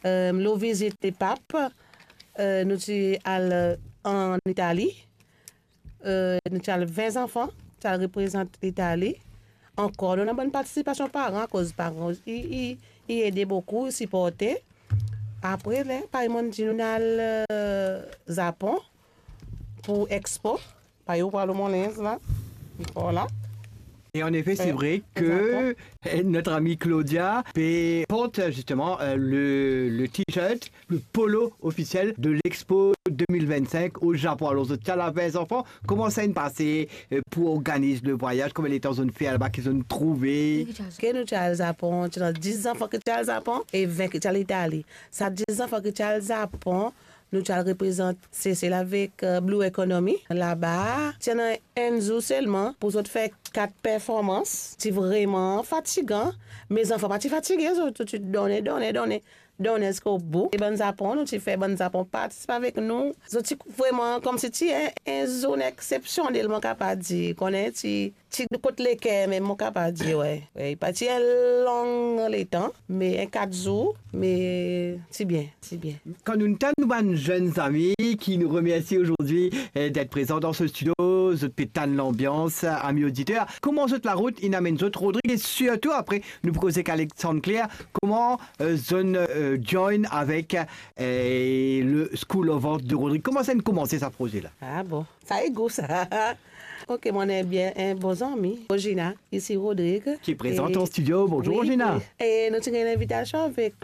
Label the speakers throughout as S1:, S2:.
S1: Nous visite les papes. Nous sommes en Italie. Nous avons 20 enfants. Ça représente l'Italie. Encore, nous avons une bonne participation parents, à cause parents, ils aident beaucoup, ils supportent. Après, par exemple, nous avons le Japon pour Expo. Par exemple, pour le monde, là. Voilà.
S2: Et en effet, c'est vrai que notre amie Claudia porte justement le t-shirt, le polo officiel de l'Expo 2025 au Japon. Alors, tu as 20 enfants. Comment ça s'est passé pour organiser le voyage? Comment les temps ont fait là-bas qu'ils ont trouvé?
S1: Que nous avons le Japon, tu as 10 enfants qui ont le Japon et 20 qui ont l'Italie. Ça 10 enfants qui ont le Japon. Nous représentons, c'est avec Blue Economy. Là-bas, tu as un jour seulement pour faire 4 performances. C'est vraiment fatigant. Mes enfants ne sont pas fatigués. Tu donnes jusqu'au bout. Et bon Japon, nous fait bon Japon participe avec nous. C'est vraiment comme si tu es une zone exceptionnelle, mon capable de dire. Tu de côté les cœurs, mais mon capable de dire, ouais. Pas long les temps, mais 4 jours, mais c'est bien.
S2: Quand nous avons jeunes amis qui nous remercient aujourd'hui d'être présents dans ce studio, je pétane l'ambiance, amis auditeurs. Comment cette la route, il amène notre Rodrigue et surtout après, nous poser qu'Alexandre Claire, comment zone join avec le School of Art de Rodrigue. Comment ça a commencé ce projet-là?
S1: Ah bon, ça est goût ça. Ok, mon est bien un bon ami, Regina, ici Rodrigue.
S2: Qui est présente en studio. Bonjour, oui, Regina.
S1: Et nous avons une invitation avec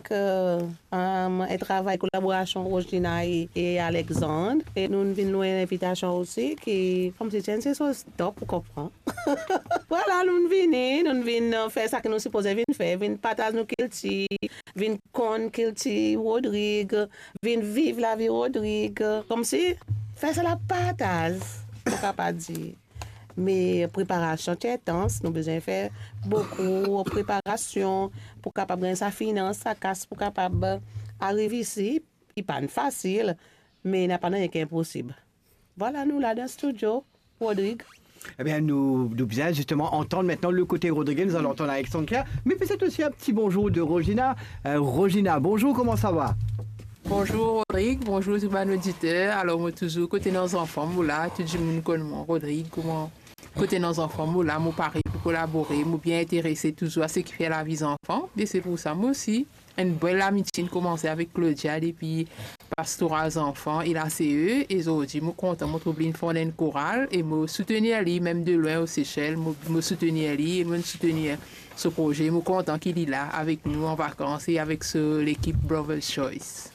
S1: un travail collaboration Regina et Alexandre. Et nous avons une invitation aussi qui, comme tu dis, c'est ça stop pour comprendre. Voilà, nous venons faire ça que nous supposons faire. Venir partager nos cultures, venir connaître culture Rodrigue, venir vivre la vie Rodrigue. Comme si, faire ça la partage. Je ne peux pas dire. Mais préparation est intense, nous avons besoin de faire beaucoup de préparation pour capable gagner sa finance, sa casse, pour capable arriver ici. Il n'est pas facile, mais il n'y a pas rien qui est impossible. Voilà, nous là dans le studio, Rodrigue.
S2: Eh bien, nous bien justement entendre maintenant le côté Rodrigue. Nous allons entendre Alexandre Claire, mais peut-être aussi un petit bonjour de Regina. Regina, bonjour, comment ça va?
S3: Bonjour Rodrigue, bonjour tout le monde auditeur. Alors, moi toujours côté nos enfants, moi là, tout le monde connaît Rodrigue, comment côté nos enfants, moi là, moi pareil pour collaborer, moi bien intéressé toujours à ce qui fait la vie des enfants. Et c'est pour ça, moi aussi, une belle amitié commencé avec Claudia depuis Pastoral enfants et la CE. Et aujourd'hui, moi content, moi trouver une fontaine chorale et moi soutenir lui même de loin aux Seychelles, moi soutenir lui et moi soutenir ce projet. Moi content qu'il est là avec nous en vacances et avec l'équipe Brother's Choice.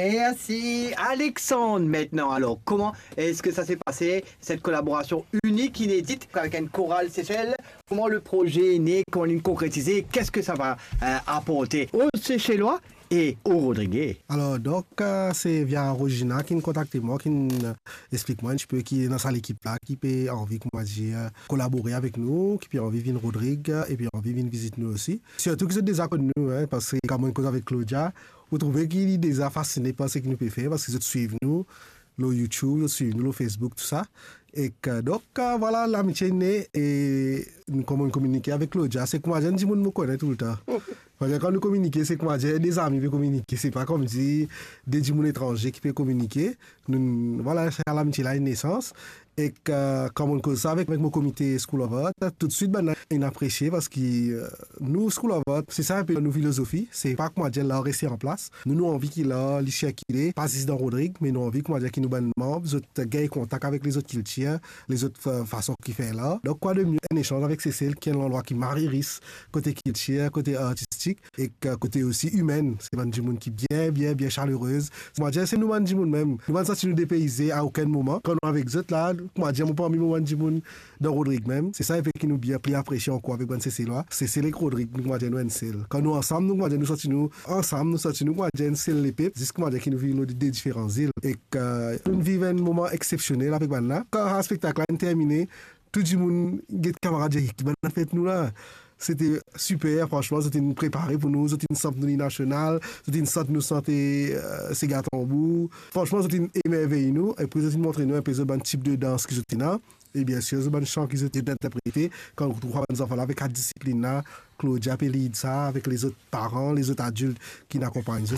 S2: Merci Alexandre. Maintenant, alors comment est-ce que ça s'est passé cette collaboration unique, inédite avec une chorale Seychelles? Comment le projet est né, comment il est concrétisé, qu'est-ce que ça va apporter aux Seychellois et au Rodrigue?
S4: Alors, donc, c'est via Regina qui me contacte moi, qui m'explique moi un petit peu qui est dans sa équipe là, qui peut envie, comment dire, collaborer avec nous, qui peut envie de venir Rodrigue et puis envie de venir visiter nous aussi. Surtout que c'est déjà connu, hein, parce que comme une cause avec Claudia, vous trouvez qu'il est déjà fasciné par ce qu'il nous peut faire, parce que vous suivez nous, le YouTube, vous suivez nous, le Facebook, tout ça. Et que, donc, voilà, l'amitié est née et nous communiquons avec Claudia. C'est que moi, je dis, nous me connaît tout le temps. Parce que quand nous communiquons, c'est que moi, j'ai des amis qui peuvent communiquer. C'est pas comme si des gens étrangers qui peuvent communiquer. Nous, voilà, c'est l'amitié là, une naissance. Et que, comme on cause ça avec mon comité School of Art, tout de suite, ben, on apprécie parce que nous, School of Art, c'est ça un peu notre philosophie. C'est pas que moi, j'ai là resté en place. Nous, nous envie qu'il a, l'issue qu'il est, pas juste dans Rodrigue, mais nous envie que moi, qu'il nous ben membres, nous gagnent contact avec les autres cultures, les autres façons qu'il fait là. Donc, quoi de mieux, un échange avec Cécile, qui est un endroit qui marie risque, côté culture, côté artistique, et côté aussi humaine. C'est une monde qui est bien chaleureuse. Moi, c'est nous, même. Nous, ça, nous dépaysés à aucun moment. Quand nous avec eux là, moi, j'ai pas mis mon dans Rodrigue même. C'est ça qui nous bien apprécié encore avec Ben Cécile là. C'est les Rodrigue, nous, nous, un seul. Quand nous ensemble, nous sortons ensemble, nous, un seul les pépes, jusqu'à qui nous vivons des différentes îles. Et nous vivons un moment exceptionnel avec Ben là. Quand un spectacle est terminé, tout le monde, les camarades qui ont fait nous là. C'était super, franchement, c'était une préparée pour nous, c'était une sorte de nationale, c'était une sorte de nous santé, c'est gâteau en bout. Franchement, c'était une émerveille nous, et puis c'était montrer nous un peu de type de danse qui était là, et bien sûr, c'est un chant qui était interprété, quand on retrouve les enfants là, avec la discipline là, Claudia Pellide ça, avec les autres parents, les autres adultes qui nous accompagnent.